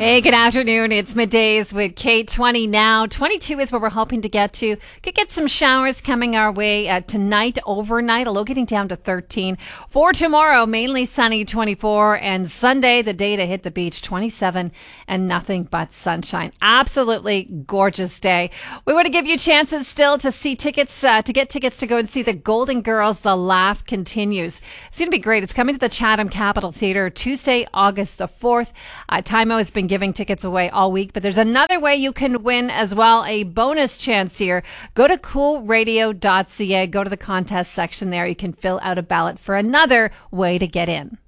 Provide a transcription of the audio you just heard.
Hey, good afternoon. It's middays with Kate. 20 now. 22 is where we're hoping to get to. Could get some showers coming our way tonight, overnight, a low getting down to 13. For tomorrow, mainly sunny, 24. And Sunday, the day to hit the beach, 27 and nothing but sunshine. Absolutely gorgeous day. We want to give you chances still to see tickets, to get tickets to go and see the Golden Girls. The Laugh Continues. It's going to be great. It's coming to the Chatham Capitol Theatre Tuesday, August the 4th. Tymo has been giving tickets away all week, but there's another way you can win as well, a bonus chance here. Go to coolradio.ca, go to the contest section there. You can fill out a ballot for another way to get in.